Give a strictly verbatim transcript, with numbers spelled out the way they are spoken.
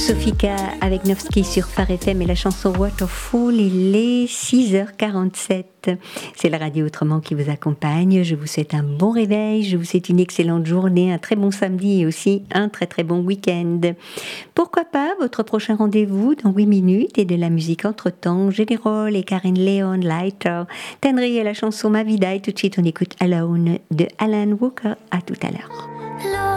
Sofika avec Novski sur Phare F M et la chanson Waterfall. Il est six heures quarante-sept. C'est la radio Autrement qui vous accompagne. Je vous souhaite un bon réveil, je vous souhaite une excellente journée, un très bon samedi et aussi un très très bon week-end. Pourquoi pas votre prochain rendez-vous dans huit minutes et de la musique entre-temps. Jenny Roll et Karen Leon, Lighter. Tenry et la chanson Ma Vida et tout de suite on écoute Alone de Alan Walker. À tout à l'heure.